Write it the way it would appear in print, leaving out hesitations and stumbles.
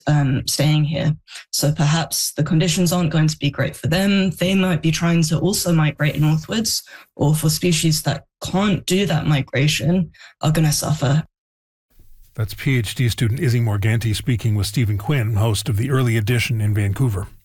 staying here. So perhaps the conditions aren't going to be great for them. They might be trying to also migrate northwards, or for species that can't do that migration are going to suffer. That's PhD student Izzy Morganti speaking with Stephen Quinn, host of the Early Edition in Vancouver.